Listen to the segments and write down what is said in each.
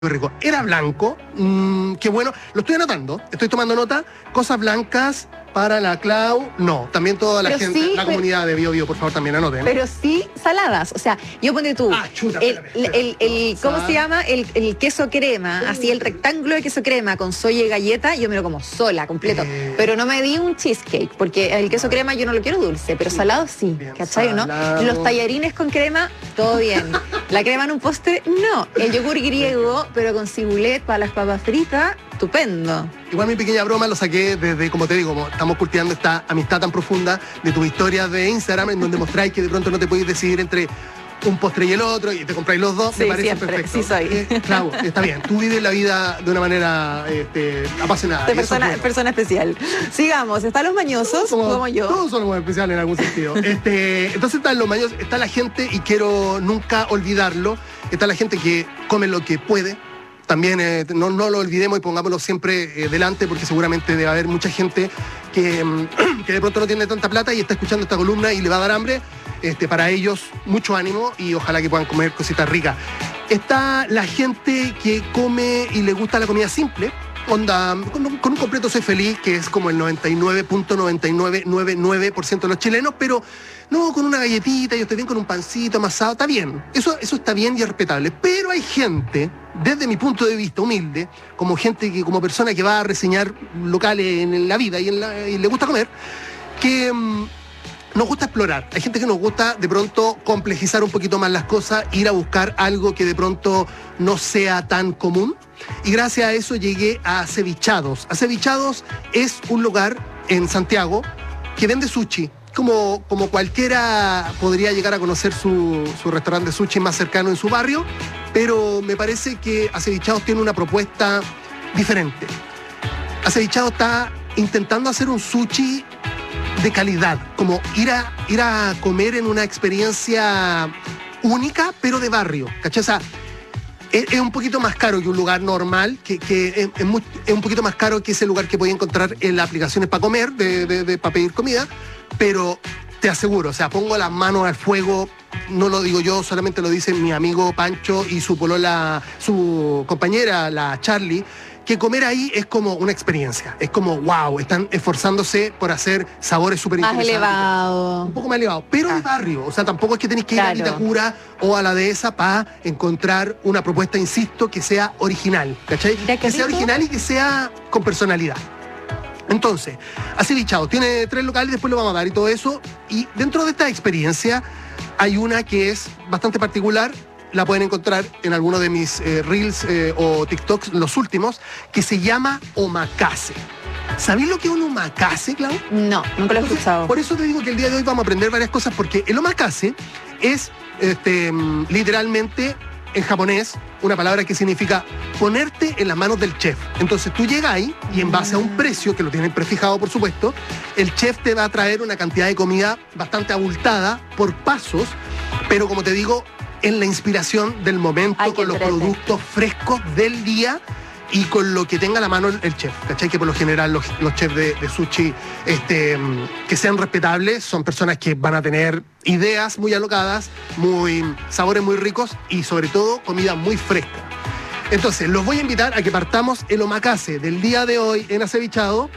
rico. Era blanco, qué bueno. Lo estoy anotando, estoy tomando nota. Cosas blancas para la Clau, no. También toda la Pero gente, sí, la comunidad de Bio Bio, por favor, también anoten. Pero sí saladas. O sea, yo ponte tú. Chuta, ¿Cómo se llama? El queso crema, así el rectángulo de queso crema con soya y galleta, yo me lo como sola, completo. Pero no me di un cheesecake, porque el queso crema yo no lo quiero dulce, pero salado sí, ¿cachai o no? Los tallarines con crema, todo bien. La crema en un postre, no. El yogur griego, pero con cibulet para las papas fritas, estupendo. Igual mi pequeña broma lo saqué desde, como te digo, como estamos cultivando esta amistad tan profunda de tus historias de Instagram, en donde mostráis que de pronto no te podéis decidir entre un postre y el otro, y te compráis los dos, sí, me parece siempre, perfecto. Sí soy. Claro, está bien. Tú vives la vida de una manera apasionada. De persona especial. Sigamos, están los mañosos, como yo. Todos somos especiales en algún sentido. Entonces están los mañosos, está la gente, y quiero nunca olvidarlo, está la gente que come lo que puede. También no lo olvidemos y pongámoslo siempre delante, porque seguramente debe haber mucha gente que de pronto no tiene tanta plata y está escuchando esta columna y le va a dar hambre. Para ellos, mucho ánimo y ojalá que puedan comer cositas ricas. Está la gente que come y le gusta la comida simple. Onda, con un completo soy feliz, que es como el 99.9999% de los chilenos, pero no con una galletita, yo estoy bien con un pancito amasado, está bien. Eso está bien y es respetable. Pero hay gente, desde mi punto de vista humilde, como gente que, como persona que va a reseñar locales en la vida y le gusta comer, que nos gusta explorar. Hay gente que nos gusta de pronto complejizar un poquito más las cosas, ir a buscar algo que de pronto no sea tan común. Y gracias a eso llegué a Cevichados. Cevichados es un lugar en Santiago que vende sushi. Como cualquiera podría llegar a conocer su restaurante de sushi más cercano en su barrio, pero me parece que Cevichados tiene una propuesta diferente. Cevichados está intentando hacer un sushi de calidad, como ir a comer en una experiencia única, pero de barrio, ¿cachai? O sea, es un poquito más caro que un lugar normal, que es un poquito más caro que ese lugar que podía encontrar en las aplicaciones para comer, para pedir comida, pero te aseguro, o sea, pongo las manos al fuego, no lo digo yo, solamente lo dice mi amigo Pancho y su polola, su compañera, la Charlie, que comer ahí es como una experiencia, es como wow, están esforzándose por hacer sabores súper interesantes. Más elevado. Un poco más elevado, pero de barrio, o sea, tampoco es que tenéis que ir a Vitacura o a la dehesa para encontrar una propuesta, insisto, que sea original, ¿cachai? Que sea original y que sea con personalidad. Entonces, Cevichados tiene 3 locales, después lo vamos a dar y todo eso, y dentro de esta experiencia hay una que es bastante particular. La pueden encontrar en alguno de mis Reels o TikToks, los últimos, que se llama omakase. ¿Sabéis lo que es un omakase, Clau? No, nunca lo he escuchado. Por eso te digo que el día de hoy vamos a aprender varias cosas, porque el omakase es literalmente en japonés una palabra que significa ponerte en las manos del chef. Entonces tú llegas ahí y en base a un precio, que lo tienen prefijado por supuesto, el chef te va a traer una cantidad de comida bastante abultada por pasos, pero como te digo, en la inspiración del momento, con los productos frescos del día y con lo que tenga a la mano el chef, ¿cachai? Que por lo general los chefs de sushi que sean respetables son personas que van a tener ideas muy alocadas, sabores muy ricos y sobre todo comida muy fresca. Entonces, los voy a invitar a que partamos el omakase del día de hoy en Cevichados.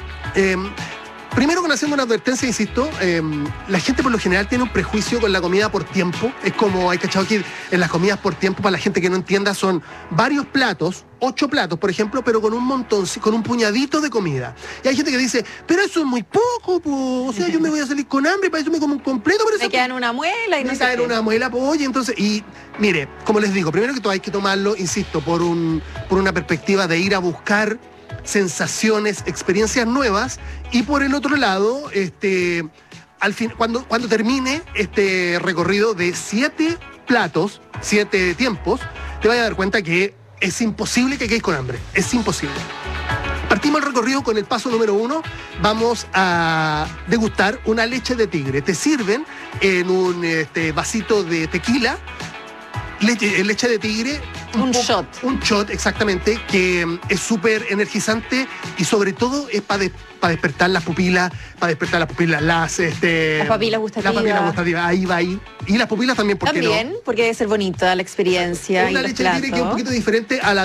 Primero, haciendo una advertencia, insisto, la gente por lo general tiene un prejuicio con la comida por tiempo. Es como, hay cachado que en las comidas por tiempo, para la gente que no entienda, son varios platos, 8 platos, por ejemplo, pero con un montón, con un puñadito de comida. Y hay gente que dice, pero eso es muy poco, po. O sea, yo me voy a salir con hambre, para eso me como un completo. Pero me quedan una muela y no sé. Me quedan una muela, po, oye, entonces, y mire, como les digo, primero que todo hay que tomarlo, insisto, por una perspectiva de ir a buscar sensaciones, experiencias nuevas, y por el otro lado, al fin, cuando termine este recorrido de 7 platos, 7 tiempos, te vas a dar cuenta que es imposible que quedes con hambre, es imposible. Partimos el recorrido con el paso número 1, vamos a degustar una leche de tigre. Te sirven en un vasito de tequila, leche de tigre, Un shot. Un shot, exactamente, que es súper energizante y sobre todo es para despertar las pupilas, las papilas gustativas. Las papilas gustativas, ahí va ahí. Y las pupilas también, ¿por qué no? También, porque debe ser bonita la experiencia. Una leche de tigre que es un poquito diferente a la